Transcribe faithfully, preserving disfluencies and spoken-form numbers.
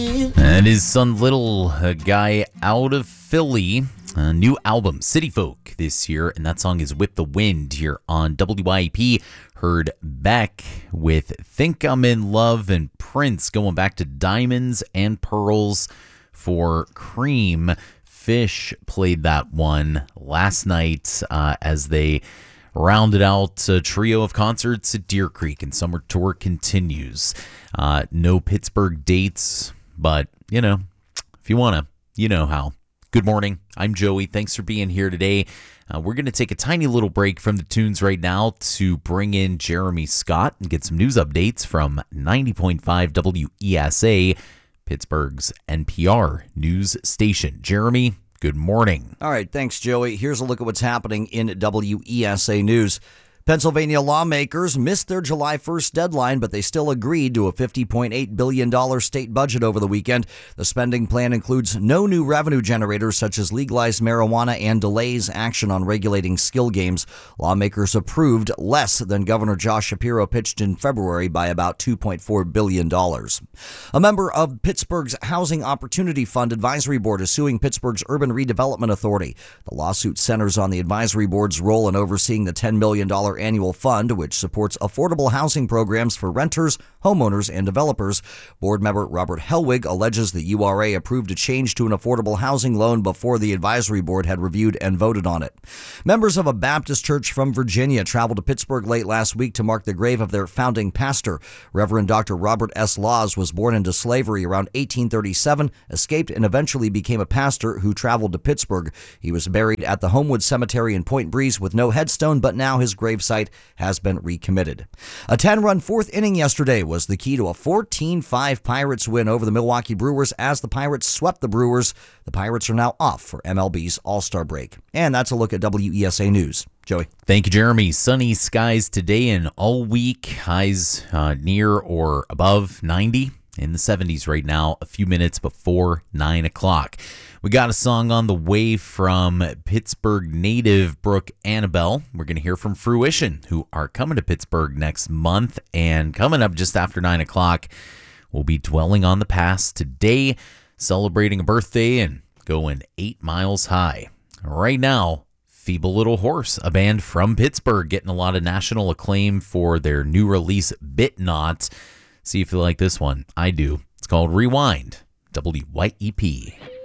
That is Son Little, a guy out of Philly. A new album, City Folk, this year, and that song is Whip the Wind here on W I E P. Heard Beck with Think I'm in Love, and Prince going back to Diamonds and Pearls for Cream. Fish played that one last night uh, as they rounded out a trio of concerts at Deer Creek, and summer tour continues. Uh, no Pittsburgh dates, but, you know, if you want to, you know how. Good morning. I'm Joey. Thanks for being here today. Uh, we're going to take a tiny little break from the tunes right now to bring in Jeremy Scott and get some news updates from ninety point five W E S A, Pittsburgh's N P R news station. Jeremy, good morning. All right, thanks, Joey. Here's a look at what's happening in W E S A News. Pennsylvania lawmakers missed their July first deadline, but they still agreed to a fifty point eight billion dollars state budget over the weekend. The spending plan includes no new revenue generators such as legalized marijuana and delays action on regulating skill games. Lawmakers approved less than Governor Josh Shapiro pitched in February by about two point four billion dollars. A member of Pittsburgh's Housing Opportunity Fund Advisory Board is suing Pittsburgh's Urban Redevelopment Authority. The lawsuit centers on the advisory board's role in overseeing the ten million dollars annual fund, which supports affordable housing programs for renters, homeowners, and developers. Board member Robert Helwig alleges the U R A approved a change to an affordable housing loan before the advisory board had reviewed and voted on it. Members of a Baptist church from Virginia traveled to Pittsburgh late last week to mark the grave of their founding pastor. Reverend Doctor Robert S. Laws was born into slavery around eighteen thirty-seven, escaped, and eventually became a pastor who traveled to Pittsburgh. He was buried at the Homewood Cemetery in Point Breeze with no headstone, but now his grave site has been recommitted. A ten-run fourth inning yesterday was the key to a fourteen five Pirates win over the Milwaukee Brewers as the Pirates swept the Brewers. The Pirates are now off for M L B's All-Star break. And that's a look at W E S A News. Joey. Thank you, Jeremy. Sunny skies today and all week. Highs uh, near or above ninety. In the seventies right now, a few minutes before nine o'clock. We got a song on the way from Pittsburgh native Brooke Annabelle. We're going to hear from Fruition, who are coming to Pittsburgh next month. And coming up just after nine o'clock, we'll be dwelling on the past today, celebrating a birthday and going eight miles high. Right now, Feeble Little Horse, a band from Pittsburgh, getting a lot of national acclaim for their new release, Bit Not. See if you like this one. I do. It's called Rewind. W Y E P.